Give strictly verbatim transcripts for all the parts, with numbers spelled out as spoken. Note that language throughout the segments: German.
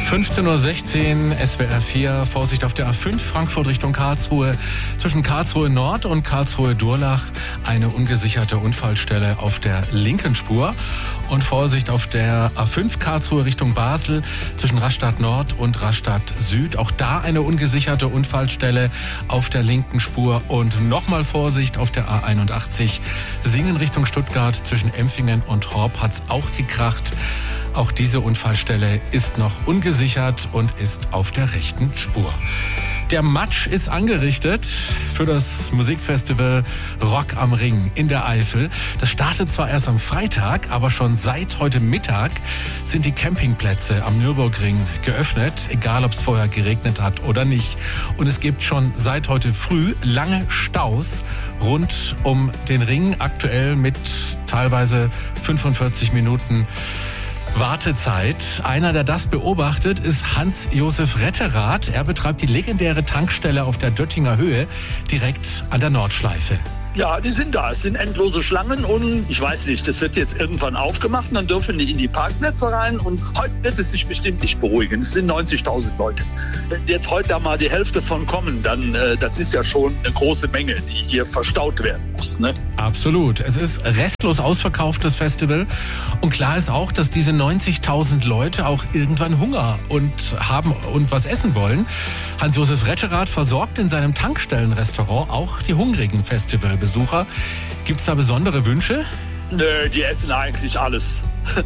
fünfzehn Uhr sechzehn, S W R vier, Vorsicht auf der A fünf, Frankfurt Richtung Karlsruhe. Zwischen Karlsruhe Nord und Karlsruhe-Durlach eine ungesicherte Unfallstelle auf der linken Spur. Und Vorsicht auf der A fünf, Karlsruhe Richtung Basel, zwischen Rastatt Nord und Rastatt Süd. Auch da eine ungesicherte Unfallstelle auf der linken Spur. Und nochmal Vorsicht auf der A einundachtzig, Singen Richtung Stuttgart, zwischen Empfingen und Horb hat's auch gekracht. Auch diese Unfallstelle ist noch ungesichert und ist auf der rechten Spur. Der Matsch ist angerichtet für das Musikfestival Rock am Ring in der Eifel. Das startet zwar erst am Freitag, aber schon seit heute Mittag sind die Campingplätze am Nürburgring geöffnet, egal ob es vorher geregnet hat oder nicht. Und es gibt schon seit heute früh lange Staus rund um den Ring, aktuell mit teilweise fünfundvierzig Minuten Wartezeit. Einer, der das beobachtet, ist Hans-Josef Retterath. Er betreibt die legendäre Tankstelle auf der Döttinger Höhe, direkt an der Nordschleife. Ja, die sind da. Es sind endlose Schlangen und ich weiß nicht, das wird jetzt irgendwann aufgemacht und dann dürfen die in die Parkplätze rein und heute wird es sich bestimmt nicht beruhigen. Es sind neunzigtausend Leute. Wenn jetzt heute da mal die Hälfte von kommen, dann äh, das ist ja schon eine große Menge, die hier verstaut werden muss, ne? Absolut. Es ist restlos ausverkauft, das Festival. Und klar ist auch, dass diese neunzigtausend Leute auch irgendwann Hunger und haben und was essen wollen. Hans-Josef Retterath versorgt in seinem Tankstellenrestaurant auch die hungrigen Festivalbesucher. Gibt es da besondere Wünsche? Nö, die essen eigentlich alles.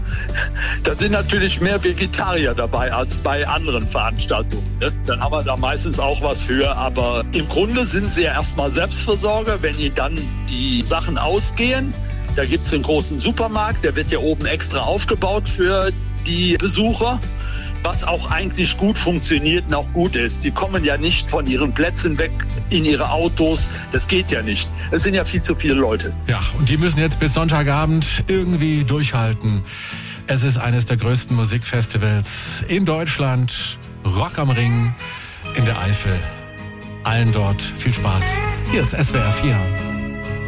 Da sind natürlich mehr Vegetarier dabei als bei anderen Veranstaltungen, ne? Dann haben wir da meistens auch was für. Aber im Grunde sind sie ja erstmal Selbstversorger. Wenn ihnen dann die Sachen ausgehen, da gibt es einen großen Supermarkt, der wird ja oben extra aufgebaut für die Besucher. Was auch eigentlich gut funktioniert und auch gut ist. Die kommen ja nicht von ihren Plätzen weg in ihre Autos. Das geht ja nicht. Es sind ja viel zu viele Leute. Ja, und die müssen jetzt bis Sonntagabend irgendwie durchhalten. Es ist eines der größten Musikfestivals in Deutschland. Rock am Ring in der Eifel. Allen dort viel Spaß. Hier ist S W R vier.